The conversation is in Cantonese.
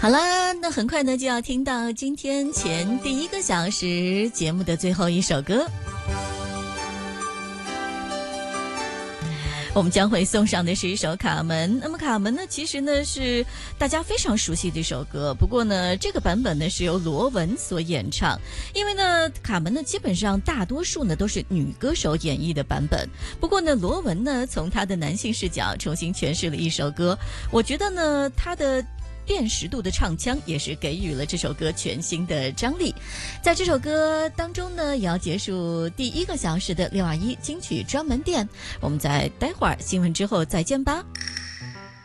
好了，那很快呢就要听到今天前第一个小时节目的最后一首歌。我们将会送上的是一首卡门。那么卡门呢，其实呢是大家非常熟悉的一首歌，不过呢这个版本呢是由罗文所演唱。因为呢卡门呢基本上大多数呢都是女歌手演绎的版本，不过呢罗文呢从他的男性视角重新诠释了一首歌，我觉得呢他的辨识度的唱腔也是给予了这首歌全新的张力。在这首歌当中呢，也要结束第一个小时的621金曲专门店，我们在待会儿新闻之后再见吧。